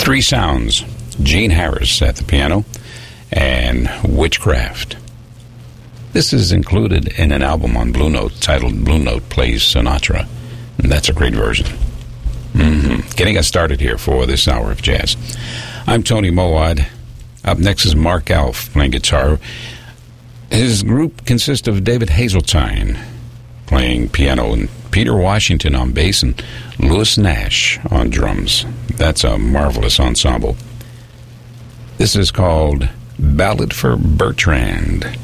Three Sounds, Gene Harris at the piano, and Witchcraft. This is included in an album on Blue Note titled Blue Note Plays Sinatra. And that's a great version. Getting us started here for this hour of jazz. I'm Tony Mowad. Up next is Mark Alf playing guitar. His group consists of David Hazeltine playing piano and Peter Washington on bass and Louis Nash on drums. That's a marvelous ensemble. This is called Ballad for Bertrand.